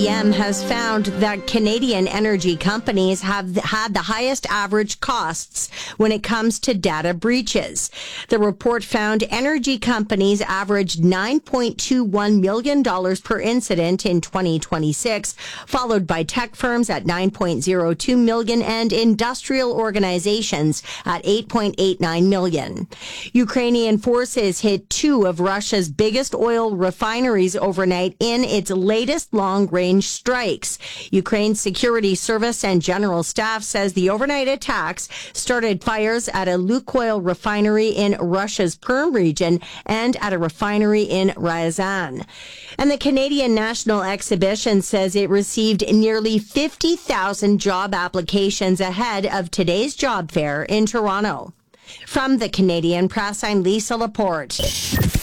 Has found that Canadian energy companies have had the highest average costs when it comes to data breaches. The report found energy companies averaged $9.21 million per incident in 2026, followed by tech firms at $9.02 million and industrial organizations at $8.89 million. Ukrainian forces hit two of Russia's biggest oil refineries overnight in its latest long-range strikes. Ukraine's security service and general staff says the overnight attacks started fires at a Lukoil refinery in Russia's Perm region and at a refinery in Ryazan. And the Canadian National Exhibition says it received nearly 50,000 job applications ahead of today's job fair in Toronto. From the Canadian Press, I'm Lisa Laporte.